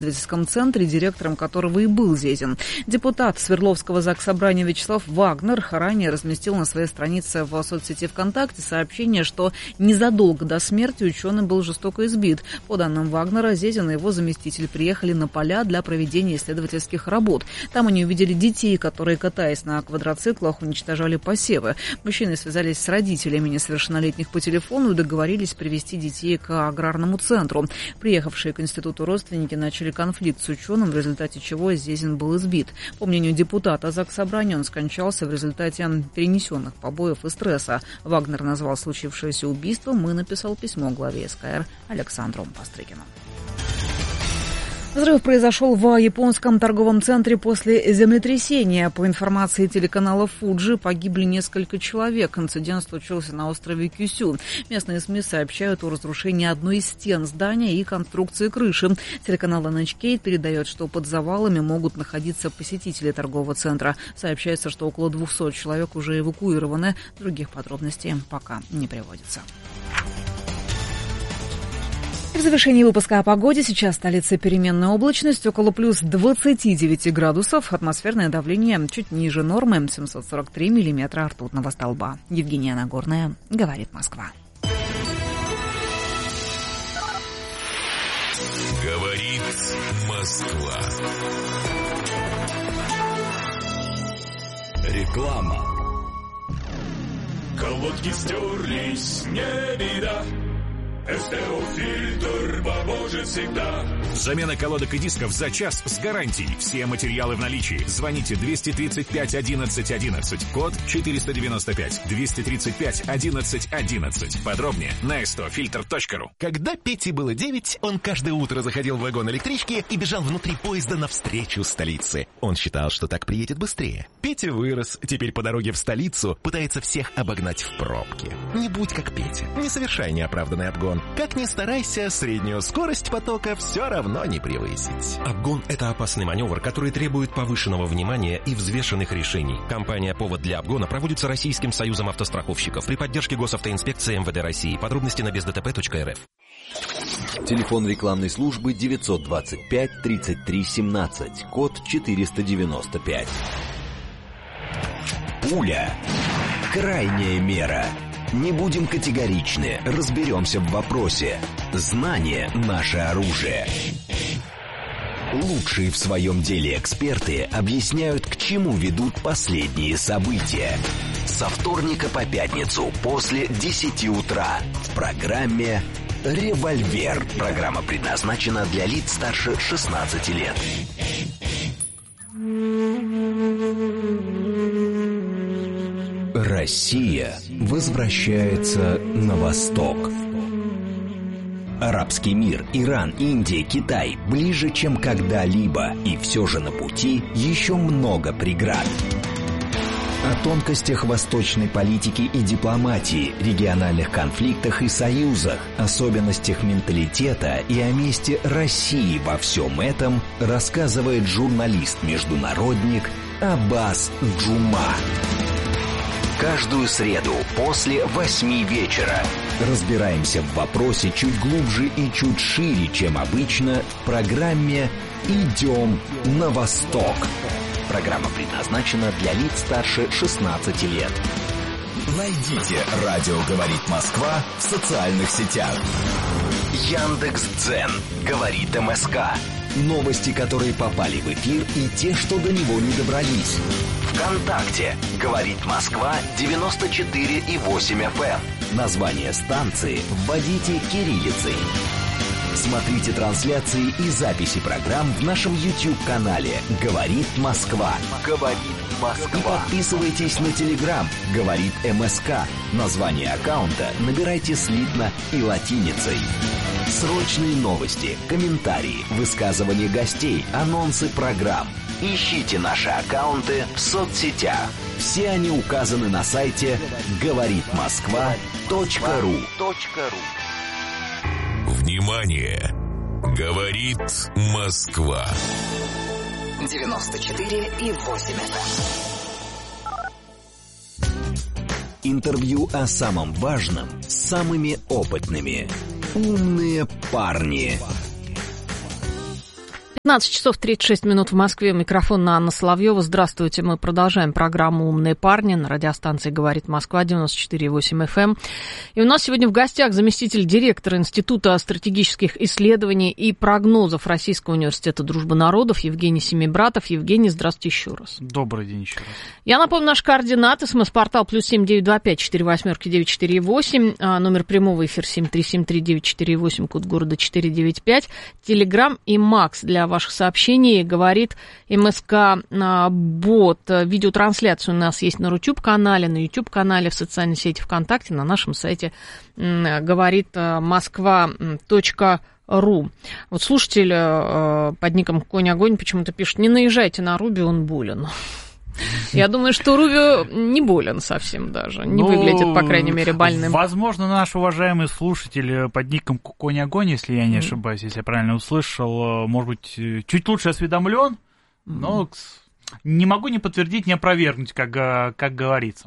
в исследовательском центре, директором которого и был Зезин. Депутат Свердловского заксобрания Вячеслав Вагнер ранее разместил на своей странице в соцсети ВКонтакте сообщение, что незадолго до смерти ученый был жестоко избит. По данным Вагнера, Зезин и его заместитель приехали на поля для проведения исследовательских работ. Там они увидели детей, которые, катаясь на квадроциклах, уничтожали посевы. Мужчины связались с родителями несовершеннолетних по телефону и договорились привести детей к аграрному центру. Приехавшие к институту родственники начали конфликт с ученым, в результате чего Зезин был избит. По мнению депутата Заксобрания, он скончался в результате перенесенных побоев и стресса. Вагнер назвал случившееся убийством и написал письмо главе СКР Александру Пострыкину. Взрыв произошел в японском торговом центре после землетрясения. По информации телеканала Fuji, погибли несколько человек. Инцидент случился на острове Кюсю. Местные СМИ сообщают о разрушении одной из стен здания и конструкции крыши. Телеканал NHK передает, что под завалами могут находиться посетители торгового центра. Сообщается, что около 200 человек уже эвакуированы. Других подробностей пока не приводится. В завершении выпуска о погоде. Сейчас столица переменная облачность, около плюс 29 градусов. Атмосферное давление чуть ниже нормы, 743 миллиметра ртутного столба. Евгения Нагорная, говорит Москва. Говорит Москва. Реклама. Колодки стерлись, не беда. СТО-фильтр поможет всегда. Замена колодок и дисков за час с гарантией. Все материалы в наличии. Звоните 235 11 11. Код 495. 235 11 11. Подробнее на stofilter.ru. Когда Пете было 9, он каждое утро заходил в вагон электрички и бежал внутри поезда навстречу столице. Он считал, что так приедет быстрее. Петя вырос. Теперь по дороге в столицу пытается всех обогнать в пробке. Не будь как Петя. Не совершай неоправданный обгон. Как ни старайся, среднюю скорость потока все равно не превысить. Обгон – это опасный маневр, который требует повышенного внимания и взвешенных решений. Компания «Повод для обгона» проводится Российским союзом автостраховщиков при поддержке госавтоинспекции МВД России. Подробности на бездтп.рф. Телефон рекламной службы 925 33 17, код 495. Пуля. Крайняя мера. Не будем категоричны, разберемся в вопросе. Знание – наше оружие. Лучшие в своем деле эксперты объясняют, к чему ведут последние события. Со вторника по пятницу после 10 утра в программе «Револьвер». Программа предназначена для лиц старше 16 лет. Россия возвращается на восток. Арабский мир, Иран, Индия, Китай ближе, чем когда-либо, и все же на пути еще много преград. О тонкостях восточной политики и дипломатии, региональных конфликтах и союзах, особенностях менталитета и о месте России во всем этом рассказывает журналист-международник Аббас Джума. Каждую среду после 8 вечера разбираемся в вопросе чуть глубже и чуть шире, чем обычно, в программе «Идем на восток». Программа предназначена для лиц старше 16 лет. Найдите «Радио говорит Москва» в социальных сетях. Яндекс.Дзен говорит МСК. Новости, которые попали в эфир, и те, что до него не добрались. ВКонтакте говорит Москва 94,8 FM. Название станции вводите кириллицей. Смотрите трансляции и записи программ в нашем YouTube-канале «Говорит Москва». «Говорит Москва». И подписывайтесь на Telegram «Говорит МСК». Название аккаунта набирайте слитно и латиницей. Срочные новости, комментарии, высказывания гостей, анонсы программ. Ищите наши аккаунты в соцсетях. Все они указаны на сайте говоритмосква.ру. Внимание! Говорит Москва. 94,8 Интервью о самом важном с самыми опытными. Умные парни. 15 часов 36 минут в Москве. Микрофон Анна Соловьева. Здравствуйте. Мы продолжаем программу «Умные парни» на радиостанции «Говорит Москва», 94,8 FM. И у нас сегодня в гостях заместитель директора Института стратегических исследований и прогнозов Российского университета дружбы народов Евгений Семибратов. Евгений, здравствуйте еще раз. Добрый день еще раз. Я напомню, наши координаты. СМС-портал +7 925 48 948. Номер прямого эфира 7373948, код города 495. Телеграм и Макс для ваших сообщений. Говорит МСК-бот. Видеотрансляцию у нас есть на Рутюб-канале, на Ютуб-канале, в социальной сети ВКонтакте, на нашем сайте говорит Москва.ру. Вот слушатель под ником Конь-Огонь почему-то пишет: не наезжайте на Руби, он болен. Я думаю, что Рубио не болен совсем даже, не выглядит, по крайней мере, больным. Возможно, наш уважаемый слушатель под ником Конь-Огонь, если я не ошибаюсь, если я правильно услышал, может быть, чуть лучше осведомлен, но не могу ни подтвердить, ни опровергнуть, как говорится.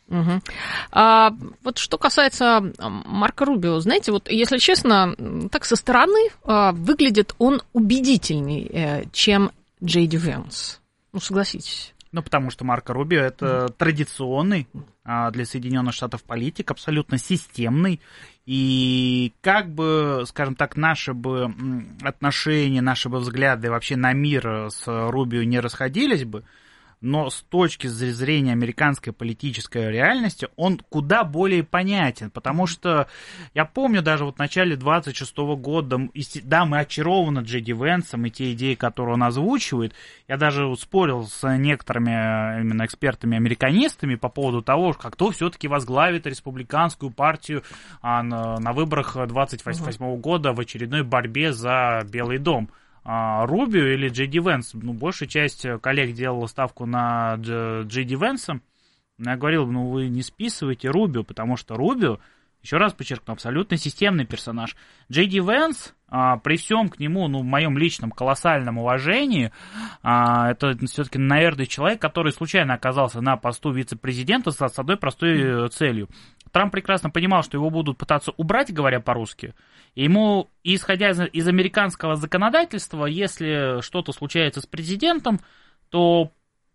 Вот что касается Марко Рубио, знаете, вот если честно, так со стороны выглядит он убедительней, чем Джей Ди Венс. Ну, согласитесь. Ну, потому что Марко Рубио — это традиционный для Соединенных Штатов политик, абсолютно системный. И как бы, скажем так, наши бы отношения, наши бы взгляды вообще на мир с Рубио не расходились бы, но с точки зрения американской политической реальности он куда более понятен, потому что я помню даже вот в начале 26 года, да, мы очарованы Джей Ди Венсом и те идеи, которые он озвучивает. Я даже спорил с некоторыми именно экспертами-американистами по поводу того, кто все-таки возглавит республиканскую партию на выборах 28 года в очередной борьбе за Белый дом. Рубио или Джей Ди Венс. Ну, большая часть коллег делала ставку на Джей Ди Венса. Я говорил, вы не списывайте Рубио, потому что Рубио, еще раз подчеркну, абсолютно системный персонаж. Джей Ди Венс, при всем к нему, в моем личном колоссальном уважении, это все-таки, наверное, человек, который случайно оказался на посту вице-президента с одной простой целью. Трамп прекрасно понимал, что его будут пытаться убрать, говоря по-русски. Ему, исходя из американского законодательства, если что-то случается с президентом, то,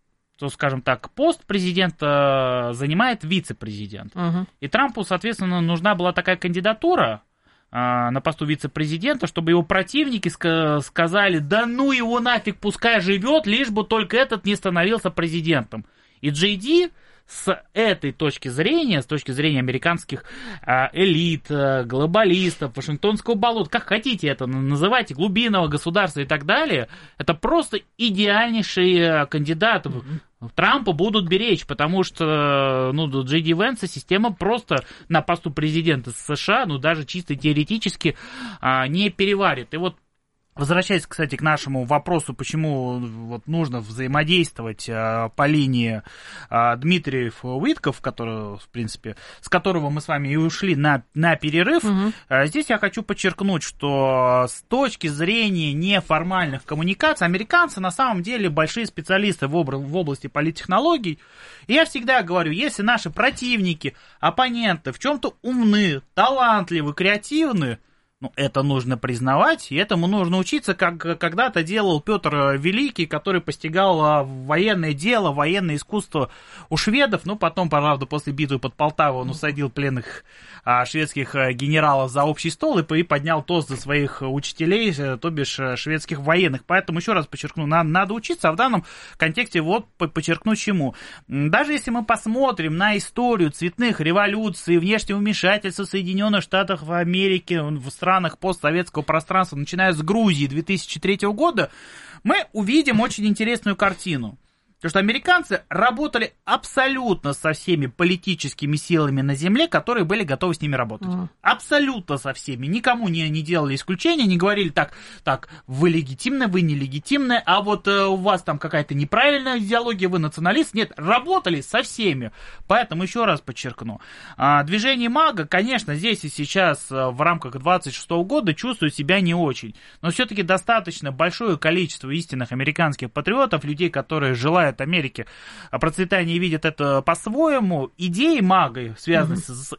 скажем так, пост президента занимает вице-президент. И Трампу, соответственно, нужна была такая кандидатура на посту вице-президента, чтобы его противники сказали: да ну его нафиг, пускай живет, лишь бы только этот не становился президентом. И Джей Ди с этой точки зрения, с точки зрения американских элит, глобалистов, Вашингтонского болота, как хотите это называйте, глубинного государства и так далее, это просто идеальнейший кандидат. Трампа будут беречь, потому что Джей Ди Венса система просто на посту президента США, даже чисто теоретически не переварит. И вот, возвращаясь, кстати, к нашему вопросу, почему нужно взаимодействовать по линии Дмитриев-Уитков, который, в принципе, с которого мы с вами и ушли на перерыв, здесь я хочу подчеркнуть, что с точки зрения неформальных коммуникаций, американцы на самом деле большие специалисты в области политтехнологий. И я всегда говорю, если наши противники, оппоненты в чем-то умны, талантливы, креативны, это нужно признавать, и этому нужно учиться, как когда-то делал Петр Великий, который постигал военное дело, военное искусство у шведов, потом, правда, после битвы под Полтавой он усадил пленных шведских генералов за общий стол и поднял тост за своих учителей, то бишь шведских военных. Поэтому, еще раз подчеркну, надо учиться, а в данном контексте подчеркну чему. Даже если мы посмотрим на историю цветных революций, внешнего вмешательства Соединенных Штатов Америки в странах постсоветского пространства, начиная с Грузии 2003 года, мы увидим очень интересную картину. Потому что американцы работали абсолютно со всеми политическими силами на земле, которые были готовы с ними работать. Абсолютно со всеми. Никому не делали исключения, не говорили: так, вы легитимны, вы нелегитимны, а вот у вас там какая-то неправильная идеология, вы националист. Нет, работали со всеми. Поэтому еще раз подчеркну. Движение МАГА, конечно, здесь и сейчас в рамках 26-го года чувствует себя не очень. Но все-таки достаточно большое количество истинных американских патриотов, людей, которые желают желают Америке процветания и видят это по-своему, идеи МАГА, связанные с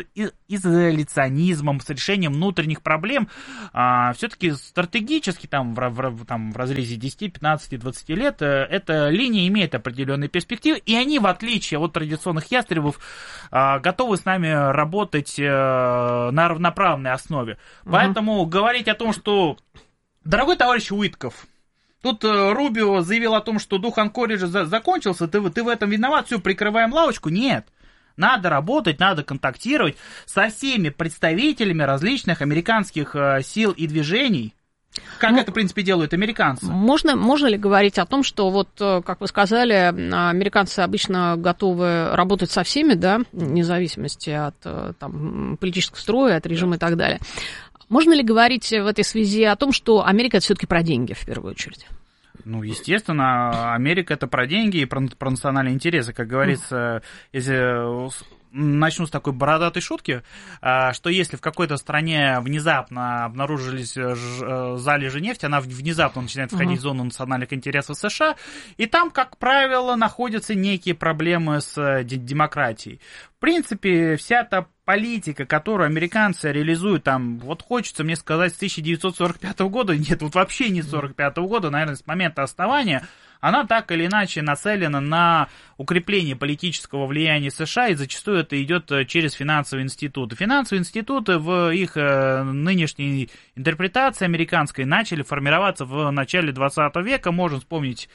изоляционизмом, с решением внутренних проблем, все-таки стратегически там в разрезе 10, 15, 20 лет эта линия имеет определенные перспективы, и они, в отличие от традиционных ястребов, готовы с нами работать на равноправной основе. Поэтому говорить о том, что... Дорогой товарищ Уитков, тут Рубио заявил о том, что дух Анкориджа закончился, ты в этом виноват, все, прикрываем лавочку. Нет. Надо работать, надо контактировать со всеми представителями различных американских сил и движений, как это, в принципе, делают американцы. Можно ли говорить о том, что, вот, как вы сказали, американцы обычно готовы работать со всеми, да, вне зависимости от там, политического строя, от режима и так далее. Можно ли говорить в этой связи о том, что Америка это все-таки про деньги в первую очередь? Ну, естественно, Америка это про деньги и про национальные интересы. Как говорится, если начну с такой бородатой шутки, что если в какой-то стране внезапно обнаружились залежи нефти, она внезапно начинает входить в зону национальных интересов США, и там, как правило, находятся некие проблемы с демократией. В принципе, вся та политика, которую американцы реализуют, там, вот хочется мне сказать, с 1945 года, нет, вот вообще не с 1945 года, наверное, с момента основания, она так или иначе нацелена на укрепление политического влияния США, и зачастую это идет через финансовые институты. Финансовые институты в их нынешней интерпретации американской начали формироваться в начале 20 века. Можно вспомнить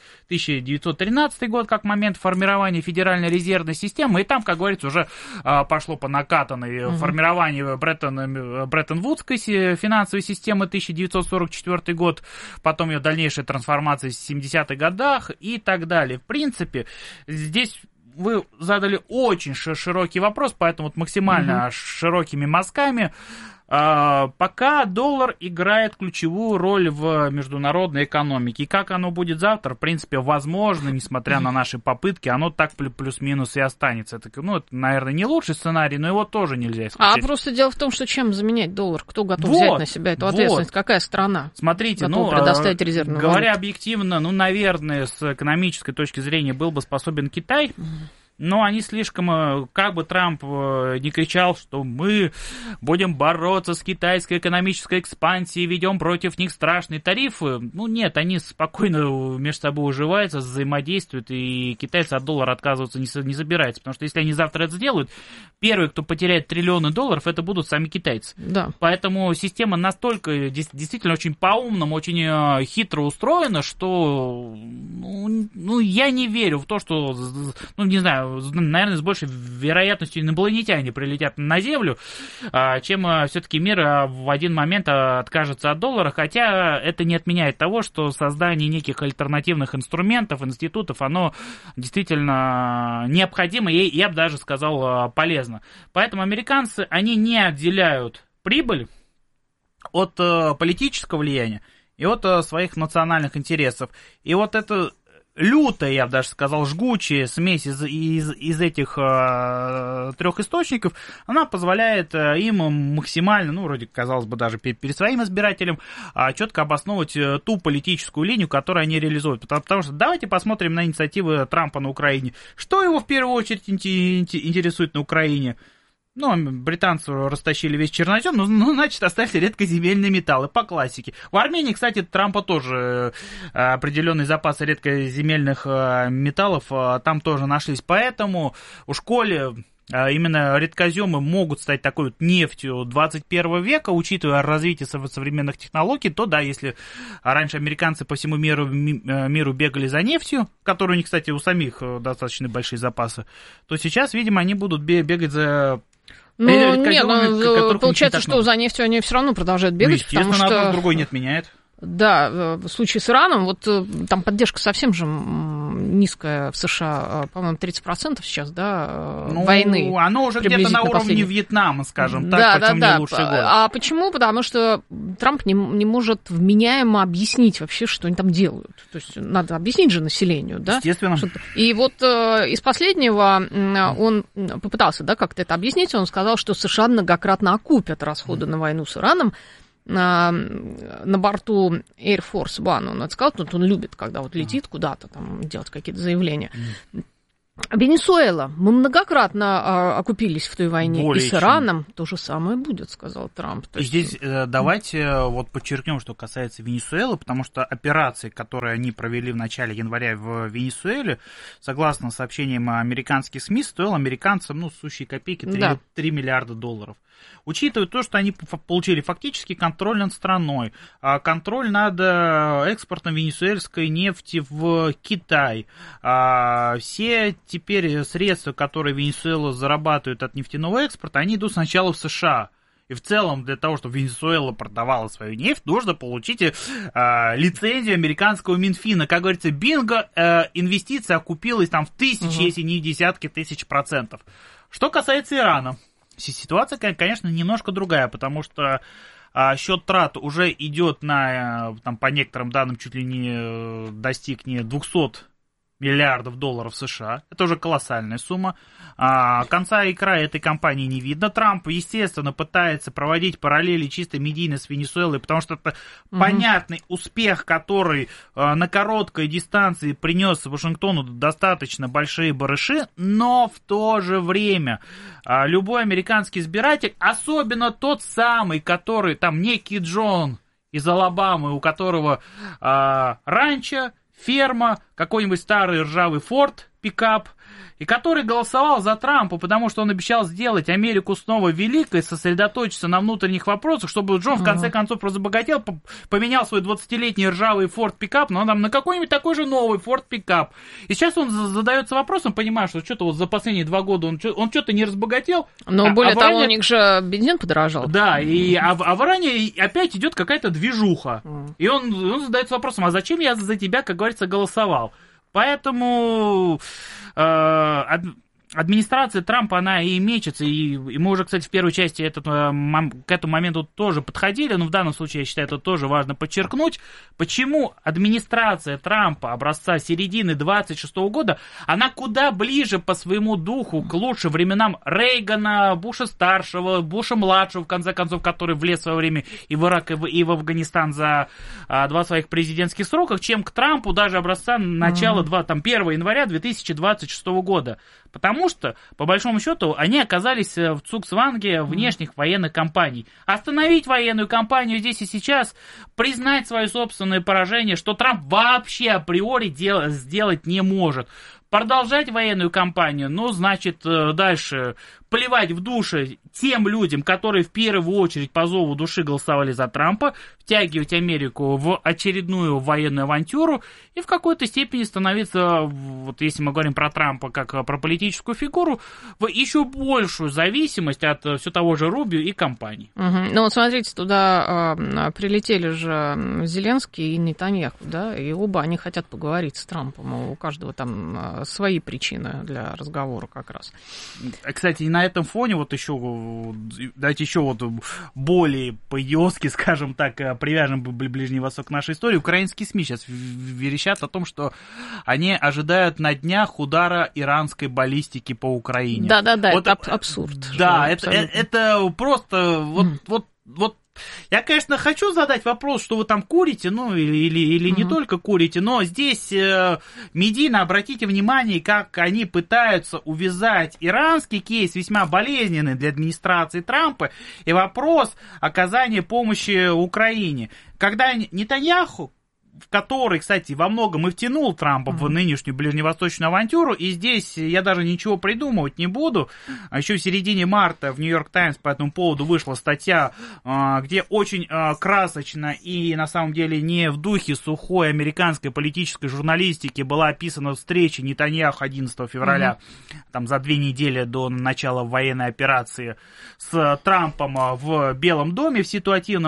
1913 год как момент формирования Федеральной резервной системы, и там, как говорится, уже пошло по накатанной формирование Бреттон-Вудской финансовой системы 1944 год, потом ее дальнейшая трансформация в 70-х годах, и так далее. В принципе, здесь вы задали очень широкий вопрос, поэтому вот максимально широкими мазками. Пока доллар играет ключевую роль в международной экономике. И как оно будет завтра, в принципе, возможно, несмотря на наши попытки, оно так плюс-минус и останется. Это, наверное, не лучший сценарий, но его тоже нельзя исключать. А просто дело в том, что чем заменять доллар? Кто готов взять на себя эту ответственность? Какая страна? Смотрите, готова предоставить резервную говоря валюту? Объективно, наверное, с экономической точки зрения был бы способен Китай. Но они слишком, как бы Трамп не кричал, что мы будем бороться с китайской экономической экспансией, ведем против них страшные тарифы. Ну нет, они спокойно между собой уживаются, взаимодействуют, и китайцы от доллара отказываться не собираются. Потому что если они завтра это сделают, первые, кто потеряет триллионы долларов, это будут сами китайцы. Да. Поэтому система настолько действительно очень по-умному, очень хитро устроена, что я не верю в то, что, не знаю, наверное, с большей вероятностью инопланетяне прилетят на Землю, чем все-таки мир в один момент откажется от доллара, хотя это не отменяет того, что создание неких альтернативных инструментов, институтов, оно действительно необходимо и, я бы даже сказал, полезно. Поэтому американцы, они не отделяют прибыль от политического влияния и от своих национальных интересов. И вот это лютая, я бы даже сказал, жгучая смесь из этих трех источников, она позволяет им максимально, вроде, казалось бы, даже перед своим избирателем, четко обосновывать ту политическую линию, которую они реализуют. Потому что давайте посмотрим на инициативы Трампа на Украине. Что его в первую очередь интересует на Украине? Британцы растащили весь чернозем, значит, оставили редкоземельные металлы, по классике. В Армении, кстати, Трампа тоже определенные запасы редкоземельных металлов там тоже нашлись. Поэтому у школе именно редкоземы могут стать такой вот нефтью 21 века, учитывая развитие современных технологий, то да, если раньше американцы по всему миру бегали за нефтью, которую у них, кстати, у самих достаточно большие запасы, то сейчас, видимо, они будут бегать за... получается, что за нефтью они все равно продолжают бегать, естественно, потому что... одно другой не отменяет. Да, в случае с Ираном, вот там поддержка совсем же низкая в США, по-моему, 30% сейчас, да, войны. Оно уже где-то на уровне Вьетнама, скажем так, по темный лучший год. А почему? Потому что Трамп не может вменяемо объяснить вообще, что они там делают. То есть надо объяснить же населению, да? Естественно. И вот из последнего он попытался, да, как-то это объяснить, он сказал, что США многократно окупят расходы на войну с Ираном, на борту Air Force One, он сказал, он любит, когда вот летит куда-то, там, делать какие-то заявления. Венесуэла. Мы многократно окупились в той войне. Более и с Ираном то же самое будет, сказал Трамп. И здесь давайте вот подчеркнем, что касается Венесуэлы, потому что операции, которые они провели в начале января в Венесуэле, согласно сообщениям американских СМИ, стоил американцам, сущие копейки, 3 миллиарда долларов. Учитывая то, что они получили фактически контроль над страной, контроль над экспортом венесуэльской нефти в Китай, все теперь средства, которые Венесуэла зарабатывает от нефтяного экспорта, они идут сначала в США. И в целом для того, чтобы Венесуэла продавала свою нефть, нужно получить лицензию американского Минфина. Как говорится, бинго, инвестиция окупилась там в тысячи, если не в десятки тысяч %. Что касается Ирана, ситуация, конечно, немножко другая, потому что счет трат уже идет там, по некоторым данным, чуть ли не достиг не 200 миллиардов долларов США. Это уже колоссальная сумма. Конца и края этой кампании не видно. Трамп, естественно, пытается проводить параллели чисто медийно с Венесуэлой, потому что это понятный успех, который на короткой дистанции принес Вашингтону достаточно большие барыши, но в то же время любой американский избиратель, особенно тот самый, который там некий Джон из Алабамы, у которого ранчо, ферма, какой-нибудь старый ржавый Форд, пикап, и который голосовал за Трампа, потому что он обещал сделать Америку снова великой, сосредоточиться на внутренних вопросах, чтобы Джон в конце концов разбогател, поменял свой 20-летний ржавый Форд пикап, но на какой-нибудь такой же новый Форд пикап. И сейчас он задается вопросом, понимая, что что-то вот за последние 2 года он что-то не разбогател. Но более того, у них же бензин подорожал. Да, а в Иране опять идет какая-то движуха. И он задается вопросом, а зачем я за тебя, как говорится, голосовал? Поэтому администрация Трампа, она и мечется, и мы уже, кстати, в первой части к этому моменту тоже подходили, но в данном случае, я считаю, это тоже важно подчеркнуть, почему администрация Трампа образца середины 26 года, она куда ближе по своему духу к лучшим временам Рейгана, Буша-старшего, Буша-младшего, в конце концов, который влез в свое время и в Ирак, и в Афганистан за 2 своих президентских срока, чем к Трампу даже образца начала 1 января 2026 года. Потому что, по большому счету, они оказались в цугцванге внешних военных кампаний. Остановить военную кампанию здесь и сейчас, признать свое собственное поражение, что Трамп вообще априори сделать не может. Продолжать военную кампанию, значит, дальше плевать в душе тем людям, которые в первую очередь по зову души голосовали за Трампа, втягивать Америку в очередную военную авантюру и в какой-то степени становиться, вот если мы говорим про Трампа как про политическую фигуру, в еще большую зависимость от все того же Рубио и компаний. Ну вот смотрите, туда прилетели же Зеленский и Нетаньяху, да, и оба они хотят поговорить с Трампом, у каждого там свои причины для разговора как раз. Кстати, и на этом фоне давайте еще более по-идиотски, скажем так, привяжем Ближний Восток к нашей истории. Украинские СМИ сейчас верещат о том, что они ожидают на днях удара иранской баллистики по Украине. Да-да-да, это абсурд. Да, это просто вот я, конечно, хочу задать вопрос, что вы там курите, или не только курите, но здесь медийно обратите внимание, как они пытаются увязать иранский кейс, весьма болезненный для администрации Трампа, и вопрос оказания помощи Украине. Когда Нетаньяху, в который, кстати, во многом и втянул Трампа в нынешнюю ближневосточную авантюру, и здесь я даже ничего придумывать не буду. Еще в середине марта в Нью-Йорк Таймс по этому поводу вышла статья, где очень красочно и, на самом деле, не в духе сухой американской политической журналистики была описана встреча Нетаньяху 11 февраля, там за 2 недели до начала военной операции, с Трампом в Белом доме, в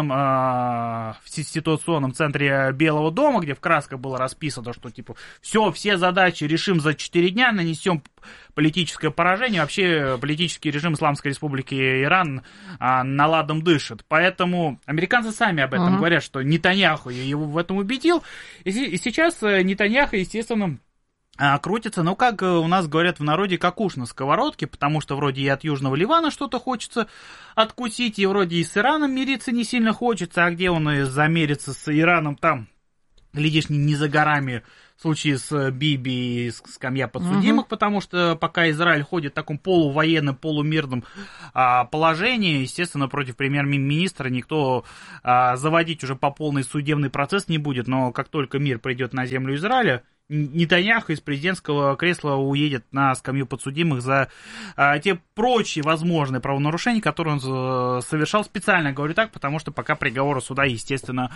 ситуационном центре Белого дома, где в красках было расписано, что типа все задачи решим за 4 дня, нанесем политическое поражение, вообще политический режим Исламской Республики Иран наладом дышит. Поэтому американцы сами об этом говорят, что Нетаньяху его в этом убедил. И сейчас Нетаньяху, естественно, крутится, ну, как у нас говорят в народе, как уж на сковородке, потому что вроде и от Южного Ливана что-то хочется откусить, и вроде и с Ираном мириться не сильно хочется, а где он и замерится с Ираном, там, глядишь, не за горами в случае с Биби и скамья подсудимых, потому что пока Израиль ходит в таком полувоенном, полумирном положении, естественно, против премьер-министра никто заводить уже по полный судебный процесс не будет, но как только мир придет на землю Израиля, Нетаньяху из президентского кресла уедет на скамью подсудимых за те прочие возможные правонарушения, которые он совершал. Специально говорю так, потому что пока приговора суда, естественно,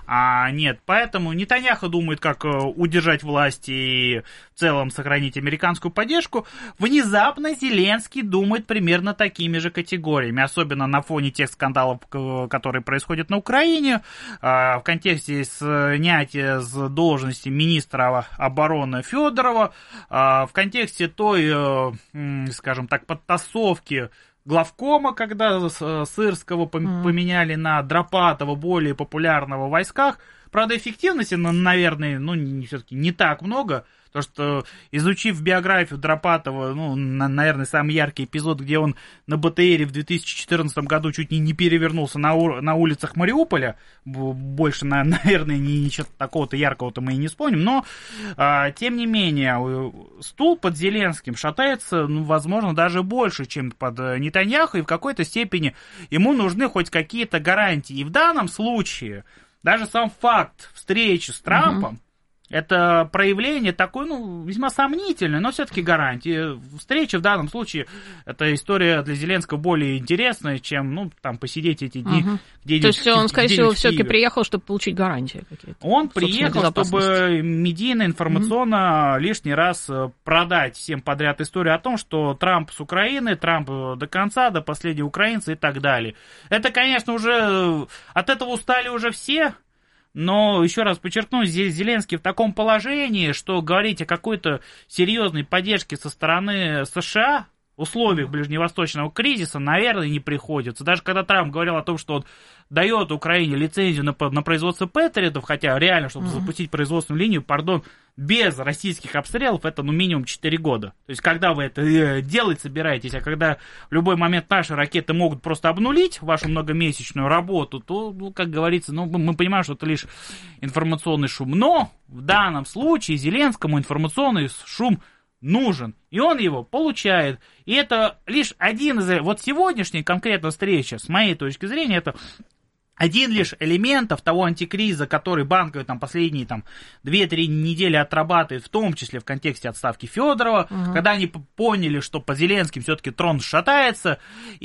нет. Поэтому Нетаньяху думает, как удержать власть и в целом сохранить американскую поддержку. Внезапно Зеленский думает примерно такими же категориями, особенно на фоне тех скандалов, которые происходят на Украине, в контексте снятия с должности министра обороны Федорова, в контексте той, скажем так, подтасовки главкома, когда Сырского поменяли на Дропатова, более популярного в войсках. Правда, эффективности, наверное, все-таки не так много. Потому что, изучив биографию Дропатова, наверное, самый яркий эпизод, где он на БТРе в 2014 году чуть не перевернулся на улицах Мариуполя, больше, наверное, ничего такого-то яркого-то мы и не вспомним, но, тем не менее, стул под Зеленским шатается, возможно, даже больше, чем под Нетаньяху, и в какой-то степени ему нужны хоть какие-то гарантии. И в данном случае даже сам факт встречи с Трампом, это проявление такой, весьма сомнительной, но все-таки гарантии. Встреча в данном случае, это история для Зеленского более интересная, чем, там, посидеть эти дни. То есть он, скорее всего, все-таки приехал, чтобы получить гарантии какие-то? Он приехал, чтобы медийно, информационно лишний раз продать всем подряд историю о том, что Трамп с Украины, Трамп до конца, до последнего украинца и так далее. Это, конечно, уже от этого устали уже все. Но, еще раз подчеркну, здесь Зеленский в таком положении, что говорить о какой-то серьезной поддержке со стороны США в условиях ближневосточного кризиса, наверное, не приходится. Даже когда Трамп говорил о том, что он дает Украине лицензию на производство Патриотов, хотя реально, чтобы запустить производственную линию, без российских обстрелов, это минимум 4 года. То есть, когда вы это делать собираетесь, а когда в любой момент наши ракеты могут просто обнулить вашу многомесячную работу, то, как говорится, мы понимаем, что это лишь информационный шум. Но в данном случае Зеленскому информационный шум нужен, и он его получает. И это лишь один из... Вот сегодняшняя конкретно встреча, с моей точки зрения, это один лишь элементов того антикриза, который банковые последние 2-3 недели отрабатывает, в том числе в контексте отставки Федорова, когда они поняли, что по Зеленским все-таки трон шатается,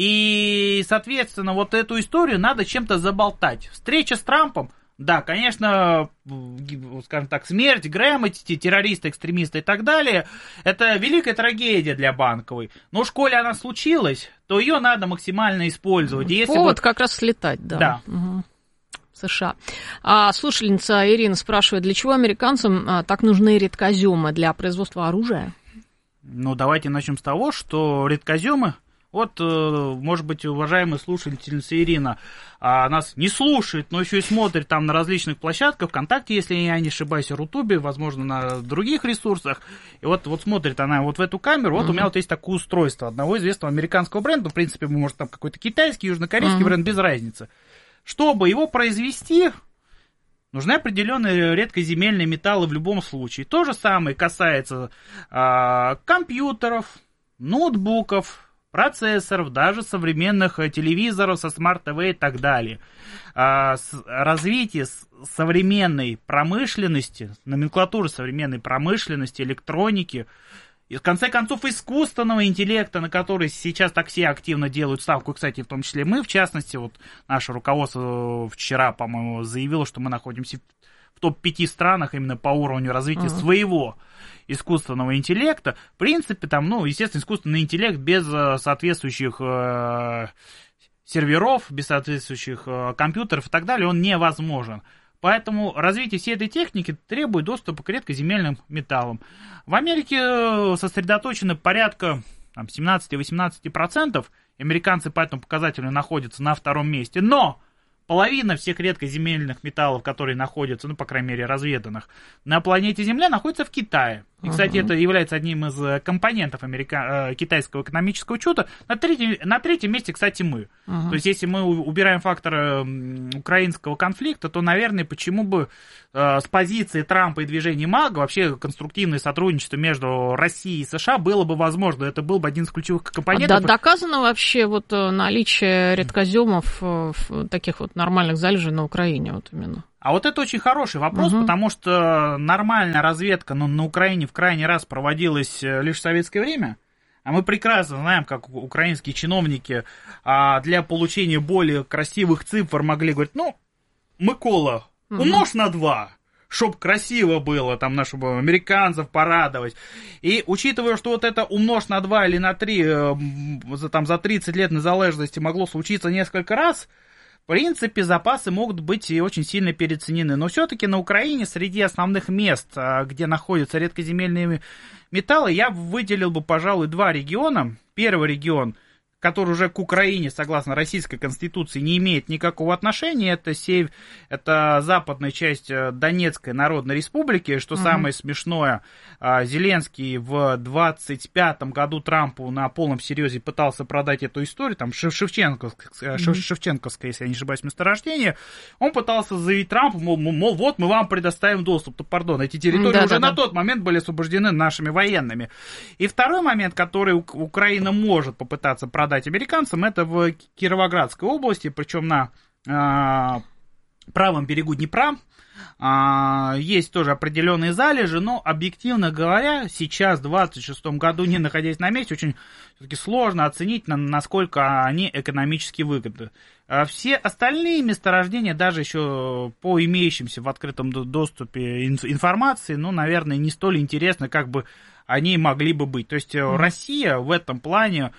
и, соответственно, вот эту историю надо чем-то заболтать. Встреча с Трампом, да, конечно, скажем так, смерть Грэма, террористы, экстремисты и так далее, это великая трагедия для Банковой. Но уж коли она случилась, то ее надо максимально использовать. И повод как раз слетать, да. США. Слушательница Ирина спрашивает, для чего американцам так нужны редкоземы для производства оружия? Давайте начнем с того, что редкоземы... Вот, может быть, уважаемая слушательница Ирина нас не слушает, но еще и смотрит на различных площадках, ВКонтакте, если я не ошибаюсь, в Рутубе, возможно, на других ресурсах. И вот смотрит она в эту камеру. Вот у меня есть такое устройство одного известного американского бренда. В принципе, может, там какой-то китайский, южнокорейский бренд, без разницы. Чтобы его произвести, нужны определенные редкоземельные металлы в любом случае. То же самое касается компьютеров, ноутбуков, процессоров, даже современных телевизоров со смарт-ТВ и так далее. Развитие современной промышленности, номенклатуры современной промышленности, электроники, и, в конце концов, искусственного интеллекта, на который сейчас так все активно делают ставку, кстати, в том числе мы, в частности, наше руководство вчера, по-моему, заявило, что мы находимся в топ-5 странах именно по уровню развития своего искусственного интеллекта. В принципе, естественно, искусственный интеллект без соответствующих серверов, без соответствующих компьютеров и так далее, он невозможен. Поэтому развитие всей этой техники требует доступа к редкоземельным металлам. В Америке сосредоточено порядка 17-18%. Американцы по этому показателю находятся на втором месте. Но половина всех редкоземельных металлов, которые находятся, по крайней мере, разведанных, на планете Земля, находится в Китае. И, кстати, это является одним из компонентов китайского экономического учета. На третьем месте, кстати, мы. То есть, если мы убираем фактор украинского конфликта, то, наверное, почему бы с позиции Трампа и движения МАГА вообще конструктивное сотрудничество между Россией и США было бы возможно. Это был бы один из ключевых компонентов. Доказано вообще вот наличие редкоземов таких вот нормальных залежей на Украине вот именно? А вот это очень хороший вопрос, потому что нормальная разведка на Украине в крайний раз проводилась лишь в советское время. А мы прекрасно знаем, как украинские чиновники для получения более красивых цифр могли говорить, Микола, умножь на 2, чтоб красиво было, там, чтобы американцев порадовать. И учитывая, что вот это умножь на 2 или на 3 за 30 лет незалежности могло случиться несколько раз, в принципе, запасы могут быть и очень сильно переоценены. Но все-таки на Украине среди основных мест, где находятся редкоземельные металлы, я выделил бы, пожалуй, 2 региона. Первый регион, который уже к Украине, согласно Российской Конституции, не имеет никакого отношения, это западная часть Донецкой Народной Республики. Что самое смешное, Зеленский в 25 году Трампу на полном серьезе пытался продать эту историю, там Шевченковская, если я не ошибаюсь, месторождение. Он пытался заявить Трампу, мол, вот мы вам предоставим доступ. Эти территории уже на тот момент были освобождены нашими военными. И второй момент, который Украина может попытаться продать американцам, это в Кировоградской области, причем на правом берегу Днепра. Есть тоже определенные залежи, но, объективно говоря, сейчас, в 2026 году, не находясь на месте, очень все-таки сложно оценить, насколько они экономически выгодны. Все остальные месторождения, даже еще по имеющимся в открытом доступе информации, наверное, не столь интересны, как бы они могли бы быть. То есть Россия в этом плане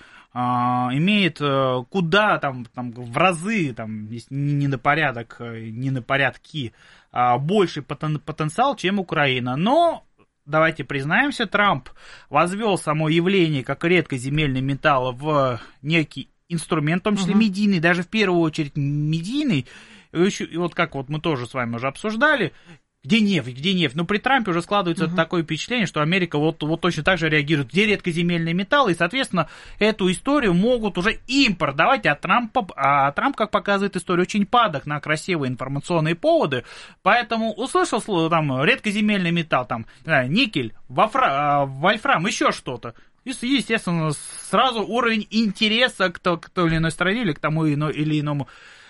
имеет куда в разы, не на порядок, не на порядки, больший потенциал, чем Украина. Но давайте признаемся, Трамп возвел само явление как редкоземельный металл в некий инструмент, в том числе медийный, даже в первую очередь медийный. И вот как вот мы тоже с вами уже обсуждали, где нефть? При Трампе уже складывается такое впечатление, что Америка вот точно так же реагирует, где редкоземельные металлы, и, соответственно, эту историю могут уже им продавать, а Трамп, как показывает история, очень падок на красивые информационные поводы, поэтому услышал слово, редкоземельный металл, никель, вольфрам, еще что-то. И, естественно, сразу уровень интереса к той или иной стране или к тому или иному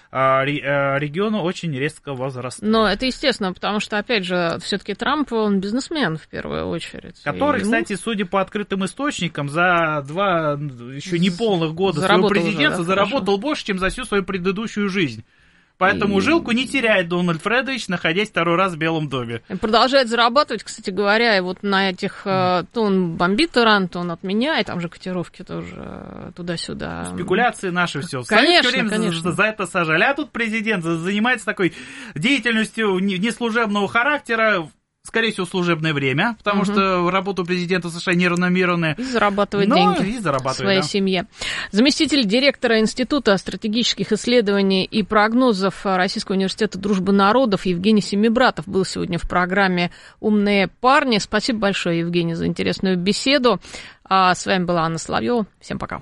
региону очень резко возрастает. Но это естественно, потому что, опять же, все-таки Трамп, он бизнесмен в первую очередь. Который, кстати, судя по открытым источникам, за 2 еще неполных года своего президентства заработал больше, чем за всю свою предыдущую жизнь. Поэтому жилку не теряет Дональд Фредович, находясь второй раз в Белом доме. И продолжает зарабатывать, кстати говоря, и вот на этих, то он бомбит Иран, то он отменяет, там же котировки тоже туда-сюда. Спекуляции наши все. В конечно, советское время конечно. За это сажали. А тут президент занимается такой деятельностью неслужебного характера, скорее всего, служебное время, потому что работа у президента США неравномерная. И зарабатывает деньги своей семье. Заместитель директора Института стратегических исследований и прогнозов Российского университета дружбы народов Евгений Семибратов был сегодня в программе «Умные парни». Спасибо большое, Евгений, за интересную беседу. С вами была Анна Соловьева. Всем пока.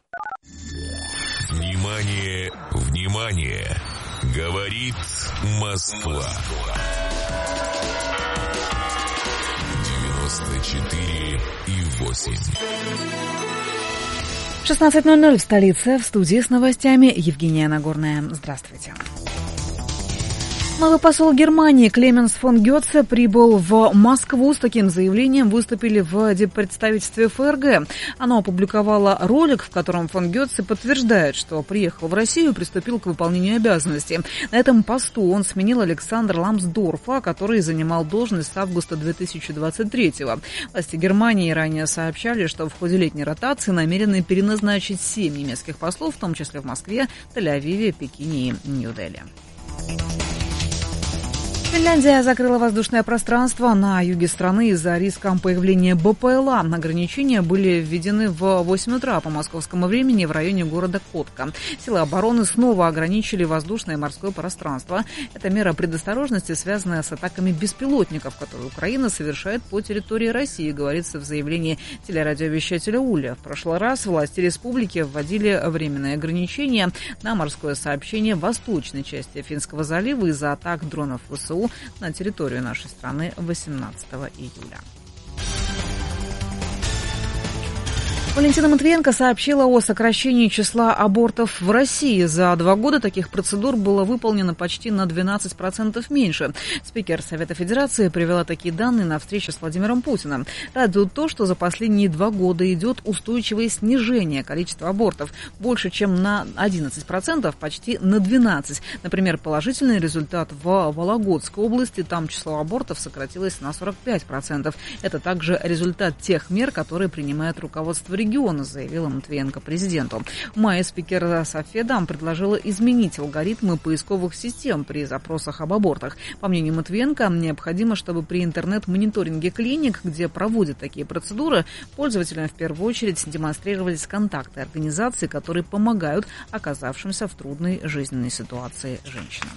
Внимание, внимание! Говорит Москва. 94,8. 16:00 в столице. В студии с новостями Евгения Нагорная. Здравствуйте. Новый посол Германии Клеменс фон Гёце прибыл в Москву. С таким заявлением выступили в диппредставительстве ФРГ. Оно опубликовало ролик, в котором фон Гёце подтверждает, что приехал в Россию и приступил к выполнению обязанностей. На этом посту он сменил Александра Ламсдорфа, который занимал должность с августа 2023-го. Власти Германии ранее сообщали, что в ходе летней ротации намерены переназначить 7 немецких послов, в том числе в Москве, Тель-Авиве, Пекине и Нью-Дели. Финляндия закрыла воздушное пространство на юге страны из-за риска появления БПЛА. Ограничения были введены в 8 утра по московскому времени в районе города Котка. Силы обороны снова ограничили воздушное и морское пространство. Это мера предосторожности, связанная с атаками беспилотников, которые Украина совершает по территории России, говорится в заявлении телерадиовещателя Уля. В прошлый раз власти республики вводили временные ограничения на морское сообщение в восточной части Финского залива из-за атак дронов ВСУ на территорию нашей страны 18 июля. Валентина Матвиенко сообщила о сокращении числа абортов в России. За 2 года таких процедур было выполнено почти на 12% меньше. Спикер Совета Федерации привела такие данные на встрече с Владимиром Путиным. Радует то, что за последние 2 года идет устойчивое снижение количества абортов. Больше, чем на 11%, почти на 12%. Например, положительный результат в Вологодской области. Там число абортов сократилось на 45%. Это также результат тех мер, которые принимает руководство региона, заявила Матвиенко президенту. В мае спикер Софедам предложила изменить алгоритмы поисковых систем при запросах об абортах. По мнению Матвиенко, необходимо, чтобы при интернет-мониторинге клиник, где проводят такие процедуры, пользователям в первую очередь демонстрировались контакты организаций, которые помогают оказавшимся в трудной жизненной ситуации женщинам.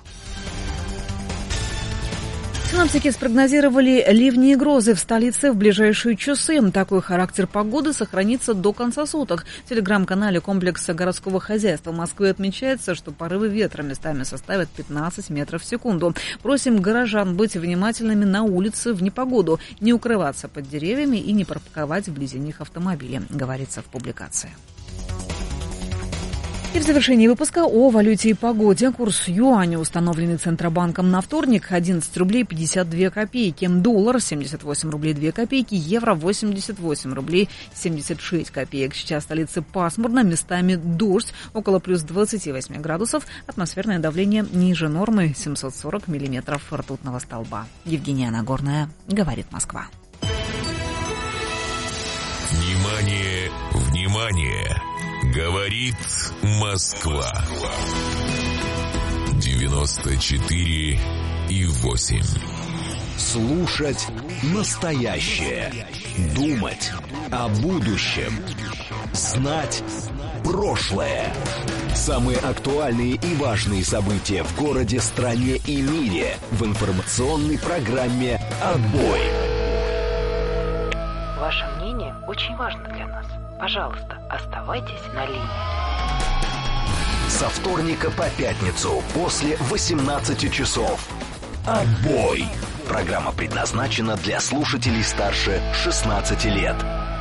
Синоптики спрогнозировали ливни и грозы в столице в ближайшие часы. Такой характер погоды сохранится до конца суток. В телеграм-канале комплекса городского хозяйства Москвы отмечается, что порывы ветра местами составят 15 метров в секунду. Просим горожан быть внимательными на улице в непогоду, не укрываться под деревьями и не парковать вблизи них автомобили, говорится в публикации. И в завершении выпуска о валюте и погоде. Курс юаня, установленный Центробанком на вторник, 11 рублей 52 копейки. Доллар 78 рублей 2 копейки. Евро 88 рублей 76 копеек. Сейчас в столице пасмурно, местами дождь, около плюс 28 градусов. Атмосферное давление ниже нормы 740 миллиметров ртутного столба. Евгения Нагорная, говорит Москва. Внимание, внимание! Говорит Москва. 94,8. Слушать настоящее. Думать о будущем. Знать прошлое. Самые актуальные и важные события в городе, стране и мире в информационной программе «Отбой». Ваше мнение очень важно для нас. Пожалуйста, оставайтесь на линии. Со вторника по пятницу после 18 часов. «Отбой». Программа предназначена для слушателей старше 16 лет.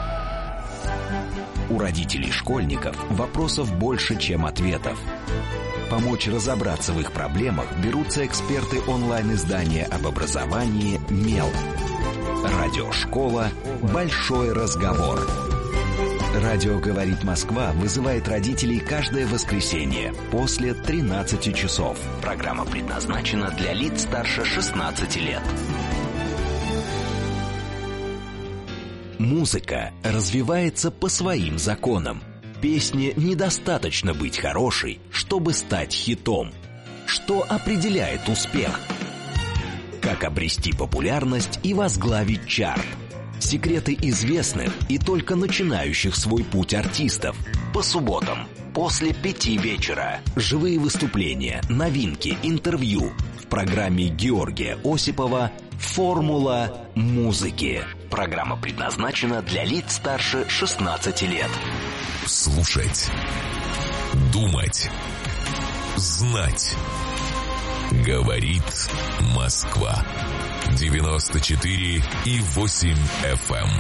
У родителей школьников вопросов больше, чем ответов. Помочь разобраться в их проблемах берутся эксперты онлайн-издания об образовании «Мел». Радиошкола «Большой разговор». Радио «Говорит Москва» вызывает родителей каждое воскресенье после 13 часов. Программа предназначена для лиц старше 16 лет. Музыка развивается по своим законам. Песне недостаточно быть хорошей, чтобы стать хитом. Что определяет успех? Как обрести популярность и возглавить чарт? Секреты известных и только начинающих свой путь артистов. По субботам после 5 вечера. Живые выступления, новинки, интервью. В программе Георгия Осипова «Формула музыки». Программа предназначена для лиц старше 16 лет. Слушать. Думать. Знать. Говорит Москва. 94,8 FM.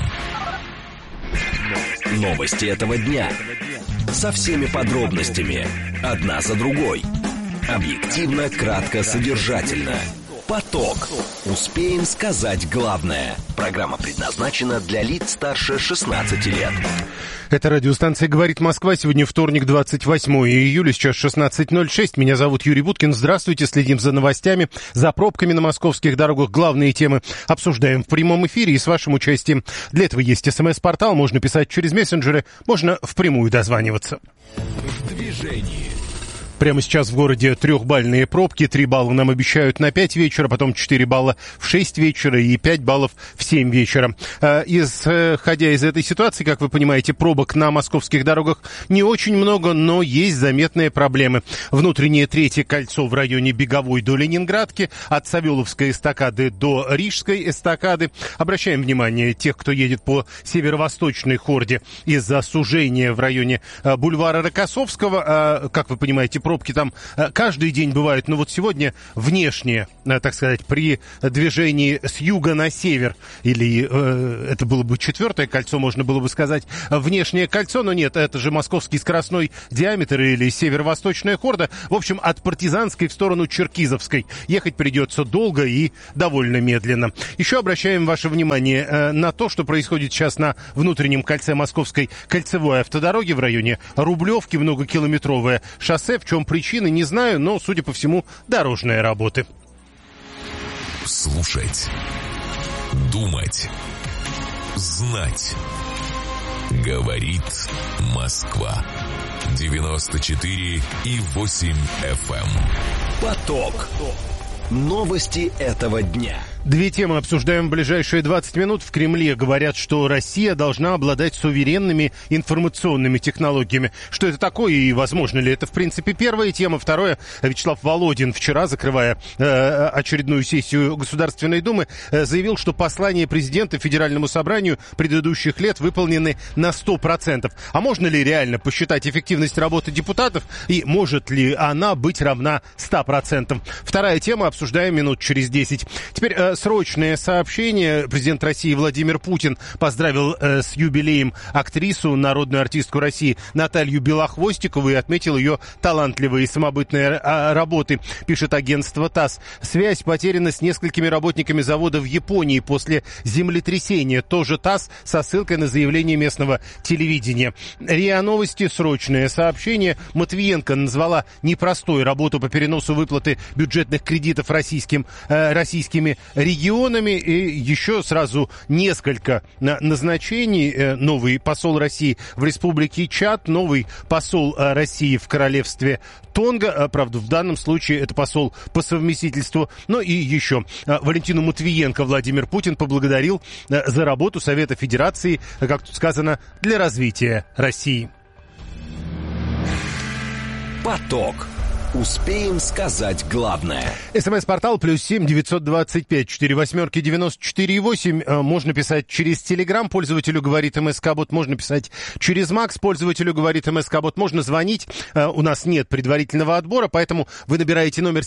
Новости этого дня. Со всеми подробностями. Одна за другой. Объективно, кратко, содержательно. Поток. Успеем сказать главное. Программа предназначена для лиц старше 16 лет. Это радиостанция «Говорит Москва». Сегодня вторник, 28 июля, сейчас 16:06. Меня зовут Юрий Буткин. Здравствуйте. Следим за новостями, за пробками на московских дорогах. Главные темы обсуждаем в прямом эфире и с вашим участием. Для этого есть СМС-портал. Можно писать через мессенджеры, можно впрямую дозваниваться. В движении. Прямо сейчас в городе 3-бальные пробки. 3 балла нам обещают на 5 вечера, потом 4 балла в 6 вечера и 5 баллов в 7 вечера. Исходя из этой ситуации, как вы понимаете, пробок на московских дорогах не очень много, но есть заметные проблемы. Внутреннее третье кольцо в районе Беговой до Ленинградки, от Савеловской эстакады до Рижской эстакады. Обращаем внимание тех, кто едет по северо-восточной хорде из-за сужения в районе бульвара Рокоссовского. Как вы понимаете, пробки там каждый день бывают, но вот сегодня внешние, так сказать, при движении с юга на север, или это было бы 4-е кольцо, можно было бы сказать, внешнее кольцо, но нет, это же московский скоростной диаметр или северо-восточная хорда. В общем, от Партизанской в сторону Черкизовской ехать придется долго и довольно медленно. Еще обращаем ваше внимание на то, что происходит сейчас на внутреннем кольце Московской кольцевой автодороги в районе Рублевки, многокилометровое шоссе. В чем причины, не знаю, но, судя по всему, дорожные работы. Слушать, думать, знать. Говорит Москва. 94,8 FM. Поток. Новости этого дня. Две темы обсуждаем в ближайшие 20 минут. В Кремле говорят, что Россия должна обладать суверенными информационными технологиями. Что это такое и возможно ли это, в принципе, первая тема. Второе, Вячеслав Володин вчера, закрывая очередную сессию Государственной Думы, заявил, что послания президента Федеральному собранию предыдущих лет выполнены на 100%. А можно ли реально посчитать эффективность работы депутатов и может ли она быть равна 100%? Вторая тема обсуждаем минут через 10. Теперь срочное сообщение. Президент России Владимир Путин поздравил с юбилеем актрису, народную артистку России Наталью Белохвостикову и отметил ее талантливые и самобытные работы, пишет агентство ТАСС. Связь потеряна с несколькими работниками завода в Японии после землетрясения. Тоже ТАСС со ссылкой на заявление местного телевидения. РИА Новости, срочное сообщение. Матвиенко назвала непростой работу по переносу выплаты бюджетных кредитов российскими регионами, и еще сразу несколько назначений. Новый посол России в Республике Чад, новый посол России в Королевстве Тонга, правда, в данном случае это посол по совместительству. Ну и еще Валентину Матвиенко Владимир Путин поблагодарил за работу Совета Федерации, как тут сказано, для развития России. Поток. Успеем сказать главное. СМС-портал +7 925 48 94,8. Можно писать через Телеграм, пользователю говорит МСК-бот. Можно писать через Макс, пользователю говорит МСК-бот. Можно звонить. У нас нет предварительного отбора, поэтому вы набираете номер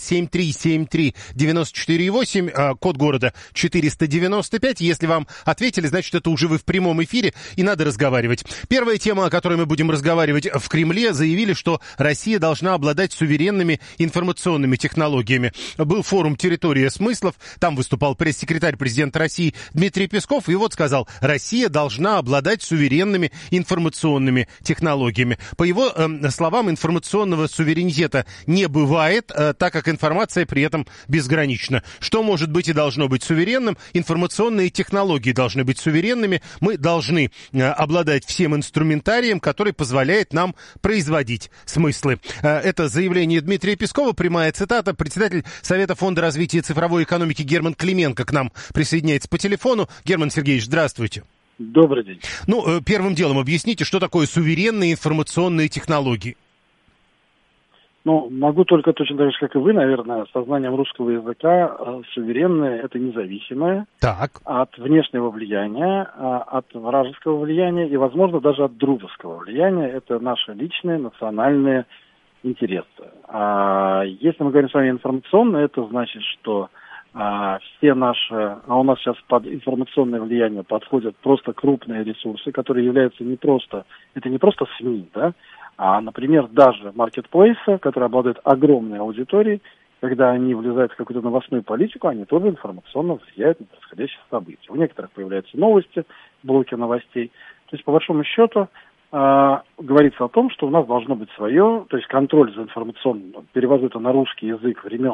7373-94,8, код города 495. Если вам ответили, значит, это уже вы в прямом эфире, и надо разговаривать. Первая тема, о которой мы будем разговаривать: в Кремле заявили, что Россия должна обладать суверенными информационными технологиями. Был форум «Территория смыслов», там выступал пресс-секретарь президента России Дмитрий Песков, и вот сказал: Россия должна обладать суверенными информационными технологиями. По его словам, информационного суверенитета не бывает, так как информация при этом безгранична. Что может быть и должно быть суверенным? Информационные технологии должны быть суверенными. Мы должны обладать всем инструментарием, который позволяет нам производить смыслы. Это заявление Дмитрия Пескова, прямая цитата. Председатель Совета фонда развития цифровой экономики Герман Клименко к нам присоединяется по телефону. Герман Сергеевич, здравствуйте. Добрый день. Ну, первым делом объясните, что такое суверенные информационные технологии. Ну, могу только точно так же, как и вы, наверное, со знанием русского языка. Суверенное — это независимое от внешнего влияния, от вражеского влияния и, возможно, даже от дружеского влияния. Это наши личные национальные интересы. Если мы говорим с вами информационно, это значит, что все наши, у нас сейчас под информационное влияние подходят просто крупные ресурсы, которые являются не просто СМИ, да, а, например, даже маркетплейсы, которые обладают огромной аудиторией. Когда они влезают в какую-то новостную политику, они тоже информационно влияют на происходящие события. У некоторых появляются новости, блоки новостей. То есть, по большому счету, говорится о том, что у нас должно быть свое, то есть контроль за информационным, перевожу это на русский язык времен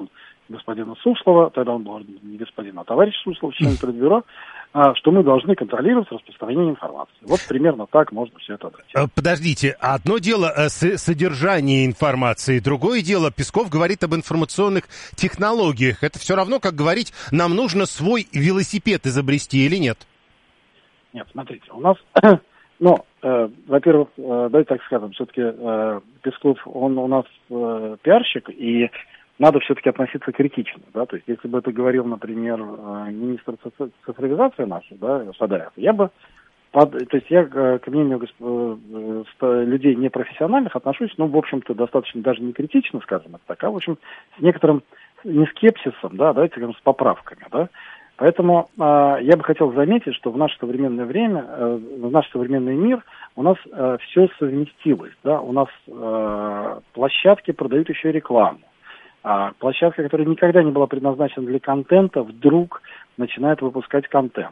господина Суслова, тогда он был не господин, а товарищ Суслов, член Политбюро, что мы должны контролировать распространение информации. Вот примерно так можно все это дать. Подождите, одно дело содержание информации, другое дело, Песков говорит об информационных технологиях. Это все равно, как говорить, нам нужно свой велосипед изобрести или нет? Нет, смотрите, у нас, во-первых, давайте так скажем, все-таки Песков, он у нас пиарщик, и надо все-таки относиться критично, да, то есть если бы это говорил, например, министр цифровизации наш, да, Шадаев, я бы, к мнению людей непрофессиональных отношусь, в общем-то, достаточно даже не критично, скажем так, а, в общем, с некоторым, не скепсисом, да, давайте скажем, с поправками, да. Поэтому я бы хотел заметить, что в наше современное время, в наш современный мир у нас все совместилось, да, у нас площадки продают еще и рекламу. Площадка, которая никогда не была предназначена для контента, вдруг начинает выпускать контент.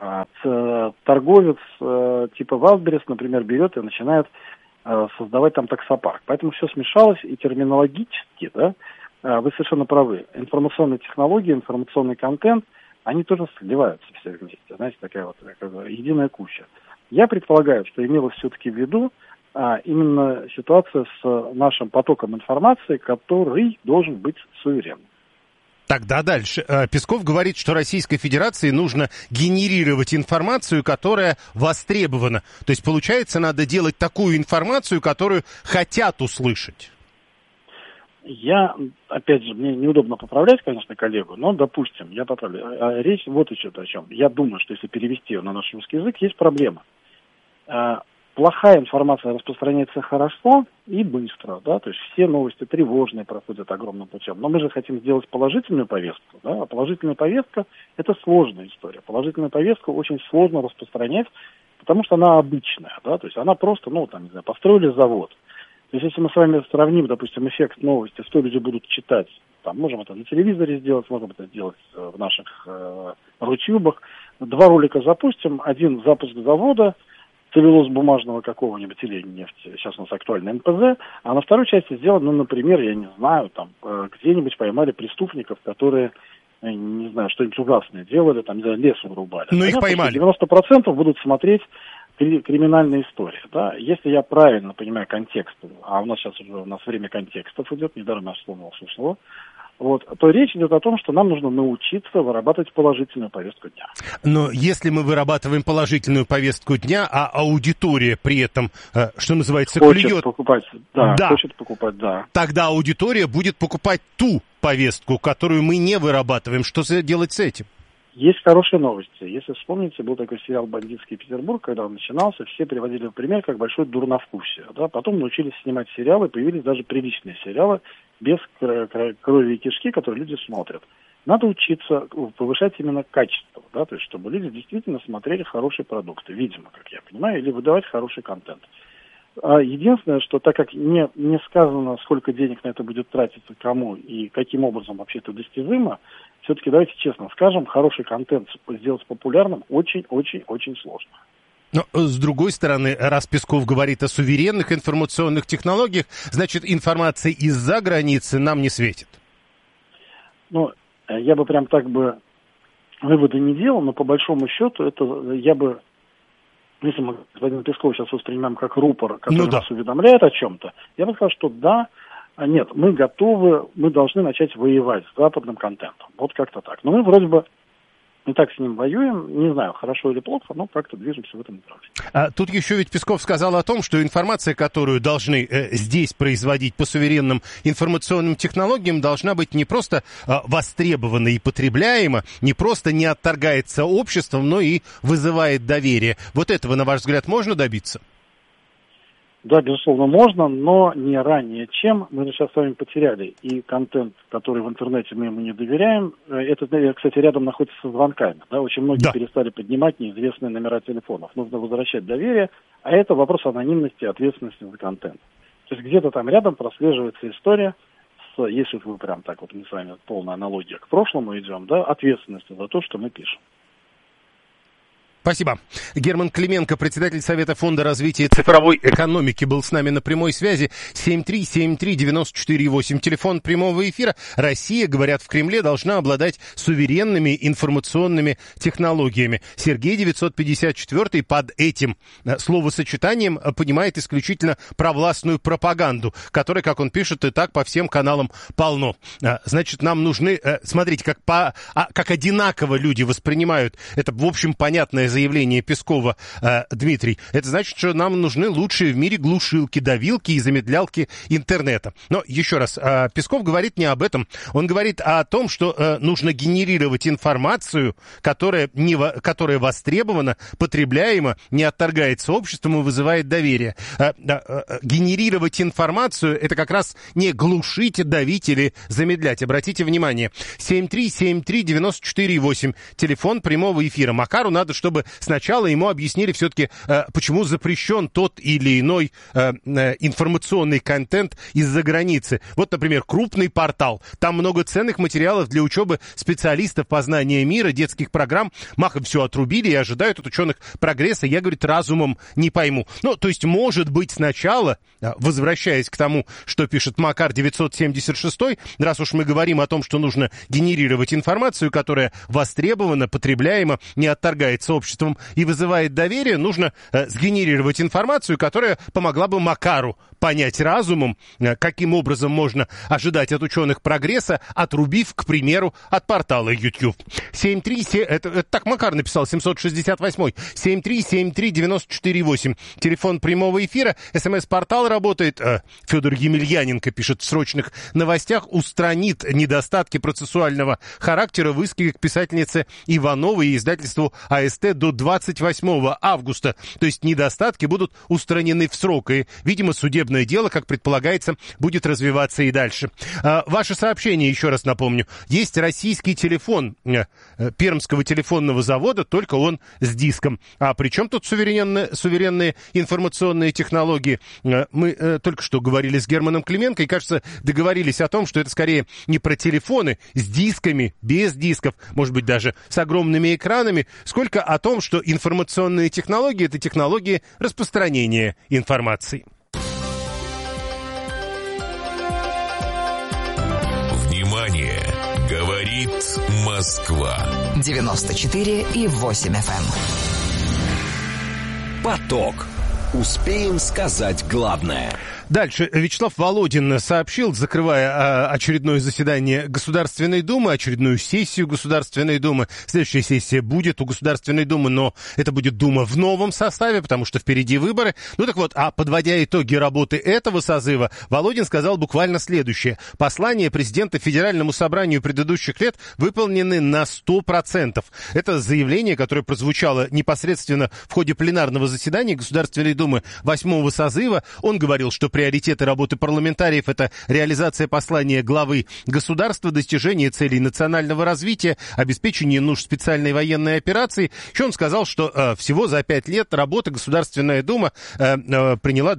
Торговец типа Wildberries, например, берет и начинает создавать там таксопарк. Поэтому все смешалось, и терминологически, да, вы совершенно правы. Информационные технологии, информационный контент, они тоже сливаются все вместе. Знаете, такая вот единая куча. Я предполагаю, что имелось все-таки в виду именно ситуация с нашим потоком информации, который должен быть суверенным. Тогда дальше. Песков говорит, что Российской Федерации нужно генерировать информацию, которая востребована. То есть, получается, надо делать такую информацию, которую хотят услышать. Я, опять же, мне неудобно поправлять, конечно, коллегу, но, допустим, я поправлю. Речь вот еще о чем. Я думаю, что если перевести ее на наш русский язык, есть проблема. Плохая информация распространяется хорошо и быстро, да, то есть все новости тревожные проходят огромным путем. Но мы же хотим сделать положительную повестку, да, а положительная повестка – это сложная история. Положительную повестку очень сложно распространять, потому что она обычная, да, то есть она просто, построили завод. То есть если мы с вами сравним, допустим, эффект новости, что люди будут читать, можем это на телевизоре сделать, можем это сделать в наших рутюбах. 2 ролика запустим, один запуск завода, целлюлоз бумажного какого-нибудь или нефти, сейчас у нас актуальный НПЗ, а на второй части сделано, например, я не знаю, где-нибудь поймали преступников, которые, не знаю, что-нибудь ужасное делали, лес вырубали. Но их поймали. 90% будут смотреть криминальная история, да, если я правильно понимаю контекст, а у нас сейчас уже время контекстов идет, недаром я вспомнил Суслова, то речь идет о том, что нам нужно научиться вырабатывать положительную повестку дня. Но если мы вырабатываем положительную повестку дня, а аудитория при этом, что называется, хочет покупать, да. Тогда аудитория будет покупать ту повестку, которую мы не вырабатываем. Что делать с этим? Есть хорошие новости. Если вспомните, был такой сериал «Бандитский Петербург», когда он начинался, все приводили в пример как большое дурновкусие. Да? Потом научились снимать сериалы, появились даже приличные сериалы без крови и кишки, которые люди смотрят. Надо учиться повышать именно качество, да? То есть чтобы люди действительно смотрели хорошие продукты, видимо, как я понимаю, или выдавать хороший контент. Единственное, что так как не сказано, сколько денег на это будет тратиться, кому и каким образом вообще это достижимо, все-таки давайте честно скажем, хороший контент сделать популярным очень-очень-очень сложно. Но, с другой стороны, раз Песков говорит о суверенных информационных технологиях, значит, информация из-за границы нам не светит. Я бы прям так бы выводы не делал, но по большому счету это я бы... Если мы господина Пескова сейчас воспринимаем как рупор, который нас уведомляет о чем-то, я бы сказал, что да, нет, мы готовы, мы должны начать воевать с западным контентом. Вот как-то так. Но мы вроде бы не так с ним воюем, не знаю, хорошо или плохо, но как-то движемся в этом направлении. Тут еще ведь Песков сказал о том, что информация, которую должны здесь производить по суверенным информационным технологиям, должна быть не просто востребована и потребляема, не просто не отторгается обществом, но и вызывает доверие. Вот этого, на ваш взгляд, можно добиться? Да, безусловно, можно, но не ранее, чем. Мы же сейчас с вами потеряли и контент, который в интернете мы ему не доверяем. Это, кстати, рядом находится со звонками. Да? Очень многие перестали поднимать неизвестные номера телефонов. Нужно возвращать доверие, а это вопрос анонимности и ответственности за контент. То есть где-то там рядом прослеживается история, если вы прям так вот, мы с вами полная аналогия к прошлому идем, да, ответственности за то, что мы пишем. Спасибо. Герман Клименко, председатель Совета фонда развития цифровой экономики, был с нами на прямой связи. 7373948. Телефон прямого эфира. Россия, говорят в Кремле, должна обладать суверенными информационными технологиями. Сергей 954 под этим словосочетанием понимает исключительно провластную пропаганду, которой, как он пишет, и так по всем каналам полно. Значит, нам нужны... Смотрите, как одинаково люди воспринимают это, в общем, понятное заявление Пескова, Дмитрий. Это значит, что нам нужны лучшие в мире глушилки, давилки и замедлялки интернета. Но еще раз, Песков говорит не об этом. Он говорит о том, что нужно генерировать информацию, которая востребована, потребляема, не отторгается обществом и вызывает доверие. Генерировать информацию — это как раз не глушить, давить или замедлять. Обратите внимание. 7373948. Телефон прямого эфира. Макару надо, чтобы сначала ему объяснили все-таки, почему запрещен тот или иной информационный контент из-за границы. Вот, например, крупный портал. Там много ценных материалов для учебы специалистов познания мира, детских программ. Махом все отрубили и ожидают от ученых прогресса. Я, говорит, разумом не пойму. Ну, то есть, может быть, сначала, возвращаясь к тому, что пишет Макар 976, раз уж мы говорим о том, что нужно генерировать информацию, которая востребована, потребляема, не отторгается обществом и вызывает доверие, нужно сгенерировать информацию, которая помогла бы Макару понять разумом, каким образом можно ожидать от ученых прогресса, отрубив, к примеру, от портала YouTube. 737, это так Макар написал, 768, 7373948. Телефон прямого эфира, СМС-портал работает. Федор Емельяненко пишет в срочных новостях, устранит недостатки процессуального характера в иске к писательнице Ивановой и издательству АСТ до 28 августа. То есть недостатки будут устранены в срок. И, видимо, судебное дело, как предполагается, будет развиваться и дальше. Ваше сообщение, еще раз напомню. Есть российский телефон Пермского телефонного завода, только он с диском. А при чем тут суверенные информационные технологии? Мы только что говорили с Германом Клименко и, кажется, договорились о том, что это скорее не про телефоны с дисками, без дисков, может быть, даже с огромными экранами, сколько о том, что информационные технологии — это технологии распространения информации. Внимание! Говорит Москва. 94,8 FM. Поток. Успеем сказать главное. Дальше. Вячеслав Володин сообщил, закрывая очередное заседание Государственной Думы, очередную сессию Государственной Думы. Следующая сессия будет у Государственной Думы, но это будет Дума в новом составе, потому что впереди выборы. Ну так вот, подводя итоги работы этого созыва, Володин сказал буквально следующее. Послания президента Федеральному собранию предыдущих лет выполнены на 100%. Это заявление, которое прозвучало непосредственно в ходе пленарного заседания Государственной Думы 8-го созыва. Он говорил, что приоритеты работы парламентариев — это реализация послания главы государства, достижение целей национального развития, обеспечение нужд специальной военной операции. Еще он сказал, что всего за 5 лет работы Государственная Дума приняла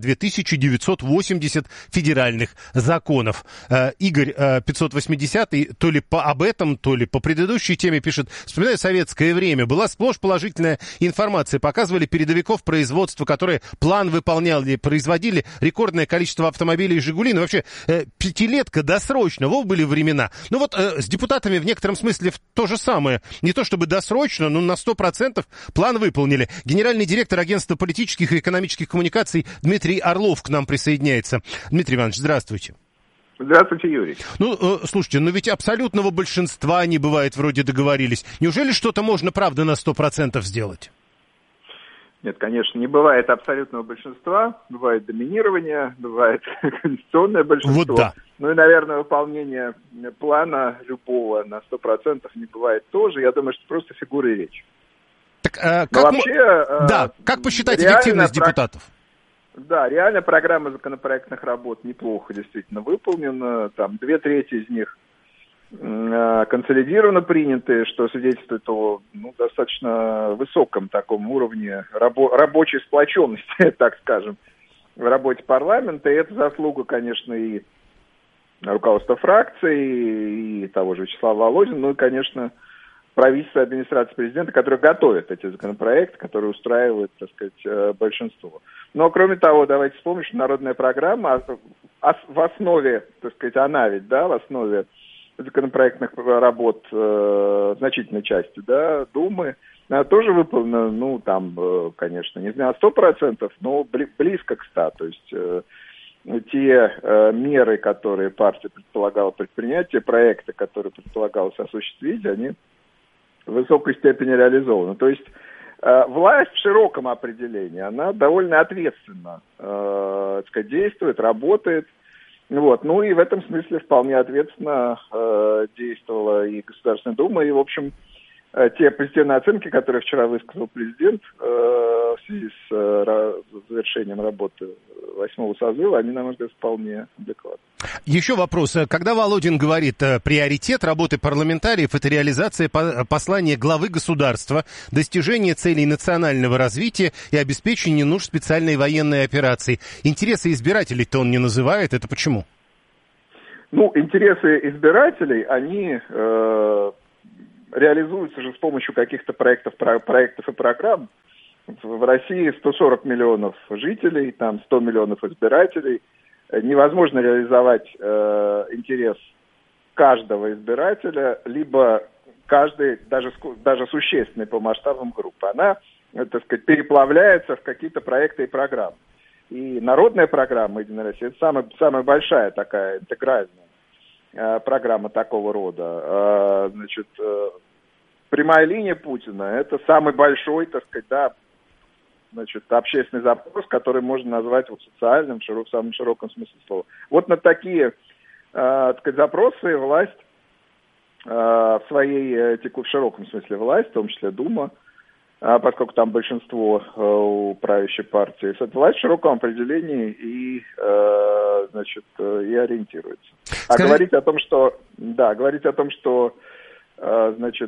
2980 федеральных законов. Игорь 580-й то ли об этом, то ли по предыдущей теме пишет: вспоминая советское время, была сплошь положительная информация. Показывали передовиков производства, которые план выполняли, производили рекордное количество автомобилей «Жигули». Ну, вообще, пятилетка досрочно. Во были времена. Ну, вот с депутатами в некотором смысле то же самое. Не то чтобы досрочно, но на 100% план выполнили. Генеральный директор Агентства политических и экономических коммуникаций Дмитрий Орлов к нам присоединяется. Дмитрий Иванович, здравствуйте. Здравствуйте, Юрий. Ну, слушайте, но ведь абсолютного большинства не бывает, вроде договорились. Неужели что-то можно, правда, на 100% сделать? Нет, конечно, не бывает абсолютного большинства, бывает доминирование, бывает конституционное большинство. Вот да. Ну и, наверное, выполнение плана любого на 100% не бывает тоже. Я думаю, что просто фигуры речи. Так, как посчитать эффективность депутатов? Да, реально программа законопроектных работ неплохо действительно выполнена. Там 2/3 из них консолидированно принятые, что свидетельствует о достаточно высоком таком уровне рабочей сплоченности, так скажем, в работе парламента. И это заслуга, конечно, и руководства фракции, и того же Вячеслава Володина, ну и, конечно, правительства и администрации президента, которые готовят эти законопроекты, которые устраивают, так сказать, большинство. Но, кроме того, давайте вспомним, что народная программа в основе, так сказать, она ведь, да, в основе законопроектных работ значительной части, да, Думы, она тоже выполнена, ну, там, конечно, не знаю, 100%, но близко к 100%. То есть те меры, которые партия предполагала предпринять, те проекты, которые предполагалось осуществить, они в высокой степени реализованы. То есть власть в широком определении, она довольно ответственно, так сказать, действует, работает. Вот. Ну и в этом смысле вполне ответственно действовала и Государственная Дума, и, в общем, те позитивные оценки, которые вчера высказал президент в связи с завершением работы 8-го созыва, они, на мой взгляд, вполне адекватны. Еще вопрос. Когда Володин говорит, приоритет работы парламентариев – это реализация послания главы государства, достижение целей национального развития и обеспечение нужд специальной военной операции. Интересы избирателей-то он не называет. Это почему? Ну, интересы избирателей, они реализуются же с помощью каких-то проектов и программ. В России 140 миллионов жителей, там 100 миллионов избирателей. Невозможно реализовать интерес каждого избирателя, либо каждый, даже существенный по масштабам группы. Она, так сказать, переплавляется в какие-то проекты и программы. И народная программа «Единая Россия» – это самая большая такая интегральная программа такого рода. Значит, прямая линия Путина – это самый большой, так сказать, да, значит, общественный запрос, который можно назвать вот социальным в самом широком смысле слова. Вот на такие, так сказать, запросы власть в своей, в широком смысле власть, в том числе Дума, поскольку там большинство у правящей партии, власть в широком определении и, значит, и ориентируется. А говорить о том, что, значит,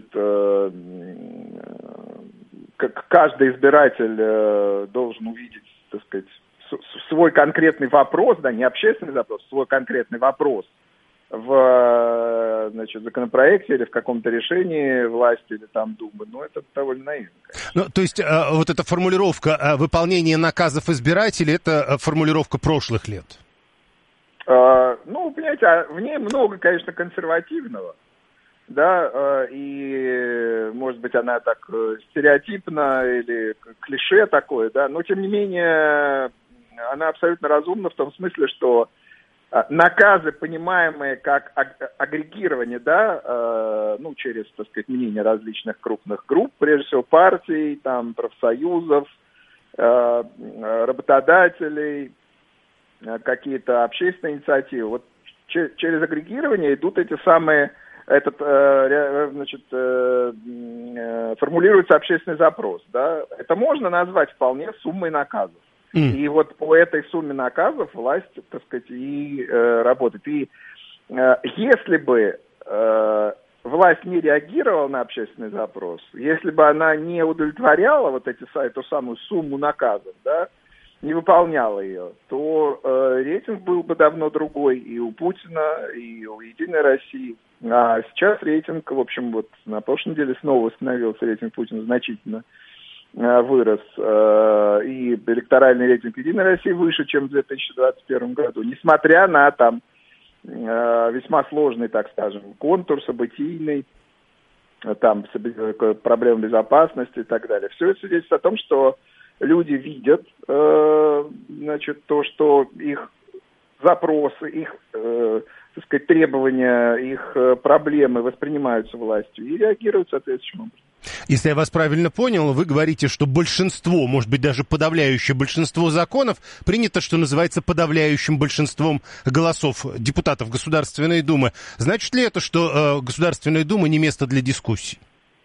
каждый избиратель должен увидеть, так сказать, свой конкретный вопрос, да, не общественный запрос, свой конкретный вопрос в, значит, законопроекте или в каком-то решении власти или там Думы, ну, это довольно наивно, конечно. Ну, то есть вот эта формулировка выполнения наказов избирателей, это формулировка прошлых лет? Ну, понимаете, в ней много, конечно, консервативного. Да, и, может быть, она так стереотипна или клише такое, да, но, тем не менее, она абсолютно разумна в том смысле, что наказы, понимаемые как агрегирование, да, ну, через, так сказать, мнение различных крупных групп, прежде всего партий, там, профсоюзов, работодателей, какие-то общественные инициативы, вот через агрегирование идут эти самые... значит, формулируется общественный запрос, да, это можно назвать вполне суммой наказов. И вот по этой сумме наказов власть, так сказать, и работает. И если бы власть не реагировала на общественный запрос, если бы она не удовлетворяла вот эту самую сумму наказов, да, не выполняла ее, то рейтинг был бы давно другой и у Путина, и у «Единой России». А сейчас рейтинг, в общем, вот на прошлой неделе снова восстановился рейтинг Путина, значительно вырос. И электоральный рейтинг «Единой России» выше, чем в 2021 году. Несмотря на там весьма сложный, так скажем, контур событийный, там проблемы безопасности и так далее. Все это свидетельствует о том, что люди видят, значит, то, что их запросы, их, так сказать, требования, их проблемы воспринимаются властью и реагируют соответствующим образом. Если я вас правильно понял, вы говорите, что большинство, может быть, даже подавляющее большинство законов принято, что называется, подавляющим большинством голосов депутатов Государственной Думы. Значит ли это, что Государственная Дума не место для дискуссий?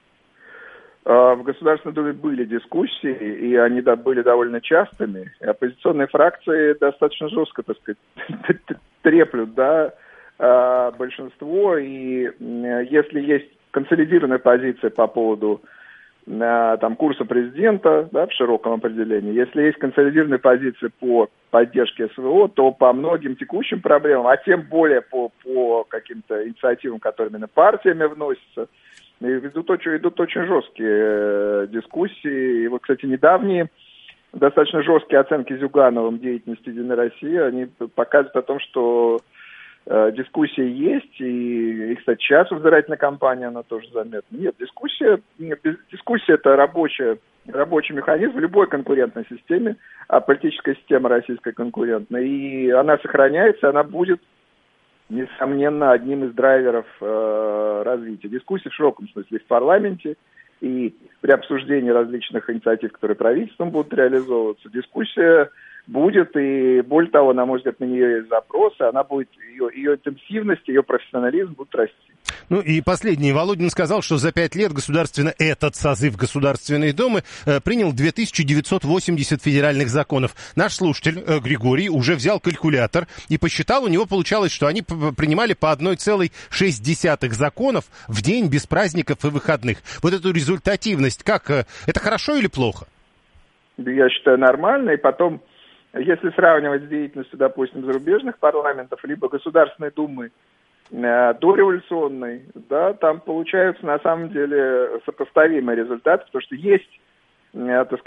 В Государственной Думе были дискуссии, и они были довольно частыми. И оппозиционные фракции достаточно жестко, так сказать, треплют, да, большинство. И если есть консолидированная позиция по поводу там, курса президента, да, в широком определении, если есть консолидированная позиция по поддержке СВО, то по многим текущим проблемам, а тем более по каким-то инициативам, которые именно партиями вносятся, И идут очень жесткие дискуссии. И вот, кстати, недавние достаточно жесткие оценки Зюгановым деятельности «Единой России», они показывают о том, что дискуссия есть, и кстати, сейчас в избирательной кампании она тоже заметна. Нет, дискуссия это рабочий механизм в любой конкурентной системе, а политическая система российская конкурентна, и она сохраняется, она будет, несомненно, одним из драйверов развития. Дискуссии в широком смысле в парламенте и при обсуждении различных инициатив, которые правительством будут реализовываться. Дискуссия будет, и более того, на мой взгляд, на нее есть запросы, она будет, ее интенсивность, ее профессионализм будут расти. Ну и последний. Володин сказал, что за 5 лет этот созыв Государственной Думы принял 2980 федеральных законов. Наш слушатель Григорий уже взял калькулятор и посчитал, у него получалось, что они принимали по 1,6 законов в день без праздников и выходных. Вот эту результативность, это хорошо или плохо? Я считаю, нормально, и потом, если сравнивать с деятельностью, допустим, зарубежных парламентов, либо Государственной Думы дореволюционной, да, там получаются на самом деле сопоставимые результаты, потому что есть, так